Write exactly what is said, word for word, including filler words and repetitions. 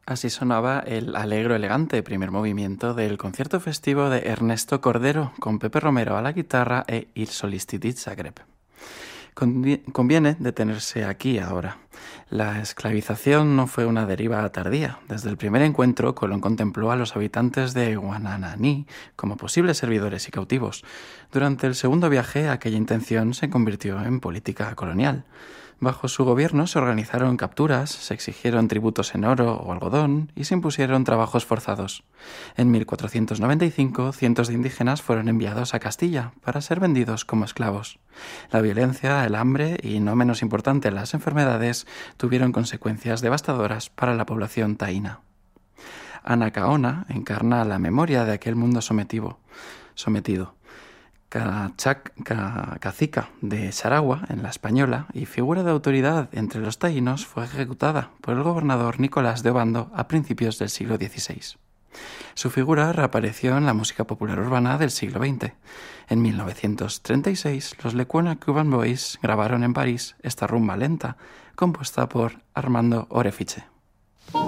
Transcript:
Así sonaba el Allegro elegante, primer movimiento del concierto festivo de Ernesto Cordero, con Pepe Romero a la guitarra e Il Solisti di Zagreb. Conviene detenerse aquí ahora. La esclavización no fue una deriva tardía. Desde el primer encuentro, Colón contempló a los habitantes de Guanananí como posibles servidores y cautivos. Durante el segundo viaje, aquella intención se convirtió en política colonial. Bajo su gobierno se organizaron capturas, se exigieron tributos en oro o algodón y se impusieron trabajos forzados. En mil cuatrocientos noventa y cinco, cientos de indígenas fueron enviados a Castilla para ser vendidos como esclavos. La violencia, el hambre y, no menos importante, las enfermedades tuvieron consecuencias devastadoras para la población taína. Anacaona encarna la memoria de aquel mundo sometido. sometido. Cachac, ca, cacica de Saragua, en la Española, y figura de autoridad entre los taínos, fue ejecutada por el gobernador Nicolás de Obando a principios del siglo dieciséis. Su figura reapareció en la música popular urbana del siglo veinte. En mil novecientos treinta y seis, los Lecuona Cuban Boys grabaron en París esta rumba lenta, compuesta por Armando Orefiche.